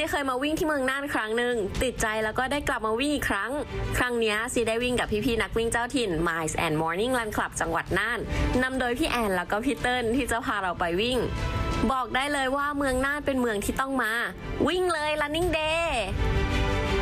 ซีเคยมาวิ่งที่เมืองน่านครั้งหนึ่งติดใจแล้วก็ได้กลับมาวิ่งอีกครั้งนี้ซีได้วิ่งกับพี่ๆนักวิ่งเจ้าถิ่น Miles and Morning Run Club จังหวัดน่านนำโดยพี่แอนแล้วก็พี่เติ้ลที่จะพาเราไปวิ่งบอกได้เลยว่าเมืองน่านเป็นเมืองที่ต้องมาวิ่งเลย Running Day